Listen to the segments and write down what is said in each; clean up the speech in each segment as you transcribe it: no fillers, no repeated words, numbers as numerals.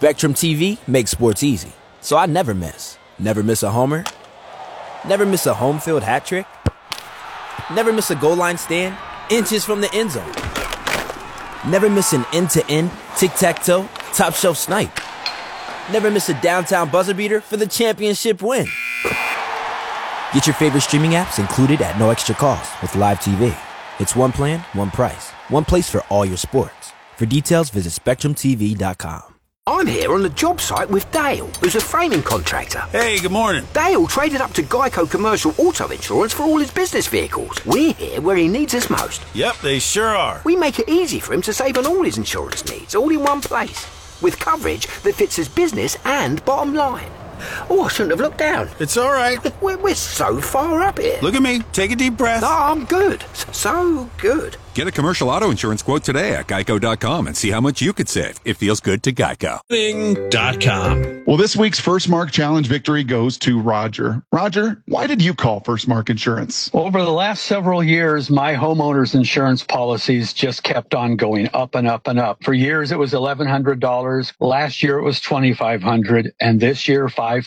Spectrum TV makes sports easy, so I never miss. Never miss a homer. Never miss a home field hat trick. Never miss a goal line stand, inches from the end zone. Never miss an end-to-end, tic-tac-toe, top shelf snipe. Never miss a downtown buzzer beater for the championship win. Get your favorite streaming apps included at no extra cost with Live TV. It's one plan, one price, one place for all your sports. For details, visit SpectrumTV.com. I'm here on the job site with Dale, who's a framing contractor. Hey, good morning. Dale traded up to Geico Commercial Auto Insurance for all his business vehicles. We're here where he needs us most. Yep, they sure are. We make it easy for him to save on all his insurance needs, all in one place, with coverage that fits his business and bottom line. Oh, I shouldn't have looked down. It's all right. We're so far up here. Look at me. Take a deep breath. No, I'm good. So good. Get a commercial auto insurance quote today at geico.com and see how much you could save. It feels good to Geico. Bing.com. Well, this week's First Mark Challenge victory goes to Roger. Roger, why did you call First Mark Insurance? Over the last several years, my homeowner's insurance policies just kept on going up and up and up. For years, it was $1,100. Last year, it was $2,500. And this year,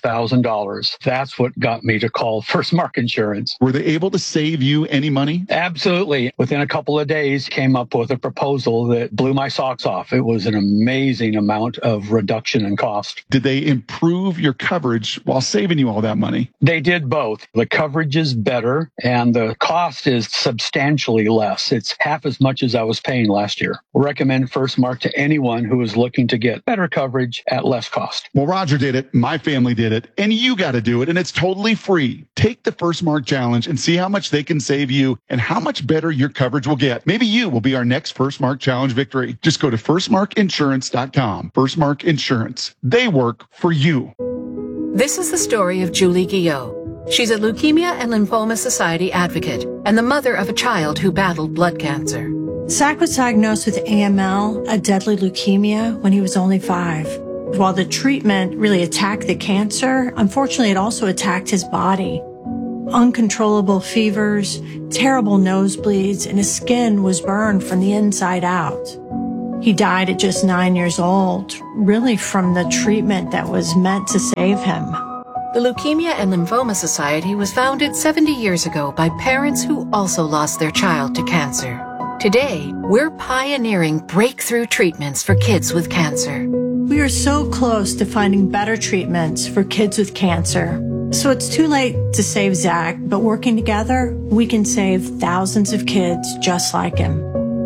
$5,000. That's what got me to call First Mark Insurance. Were they able to save you any money? Absolutely. Within a couple of days, came up with a proposal that blew my socks off. It was an amazing amount of reduction in cost. Did they improve your coverage while saving you all that money? They did both. The coverage is better and the cost is substantially less. It's half as much as I was paying last year. Recommend First Mark to anyone who is looking to get better coverage at less cost. Well, Roger did it. My family did it. And you got to do it. And it's totally free. Take the First Mark Challenge and see how much they can save you and how much better your coverage will get. Maybe you will be our next First Mark Challenge victory. Just go to firstmarkinsurance.com. First Mark Insurance. They work for you. This is the story of Julie Guillot. She's a Leukemia and Lymphoma Society advocate and the mother of a child who battled blood cancer. Zach was diagnosed with AML, a deadly leukemia, when he was only 5. While the treatment really attacked the cancer, unfortunately it also attacked his body. Uncontrollable fevers, terrible nosebleeds, and his skin was burned from the inside out. He died at just 9 years old, really from the treatment that was meant to save him. The Leukemia and Lymphoma Society was founded 70 years ago by parents who also lost their child to cancer. Today, we're pioneering breakthrough treatments for kids with cancer. We are so close to finding better treatments for kids with cancer. So it's too late to save Zach, but working together, we can save thousands of kids just like him.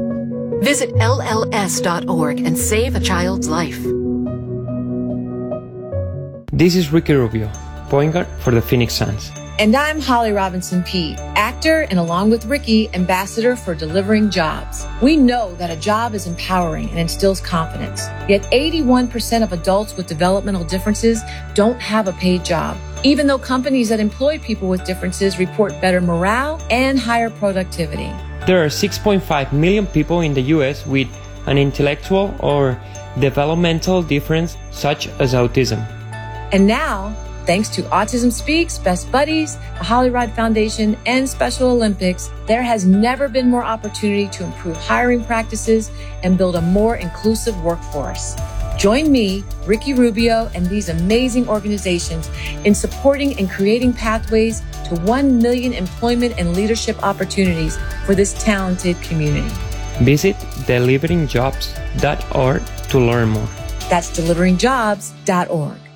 Visit LLS.org and save a child's life. This is Ricky Rubio, point guard for the Phoenix Suns. And I'm Holly Robinson Peete, actor and along with Ricky, ambassador for Delivering Jobs. We know that a job is empowering and instills confidence. Yet 81% of adults with developmental differences don't have a paid job, even though companies that employ people with differences report better morale and higher productivity. There are 6.5 million people in the U.S. with an intellectual or developmental difference such as autism. And now, thanks to Autism Speaks, Best Buddies, the Holly Rod Foundation, and Special Olympics, there has never been more opportunity to improve hiring practices and build a more inclusive workforce. Join me, Ricky Rubio, and these amazing organizations in supporting and creating pathways to 1 million employment and leadership opportunities for this talented community. Visit deliveringjobs.org to learn more. That's deliveringjobs.org.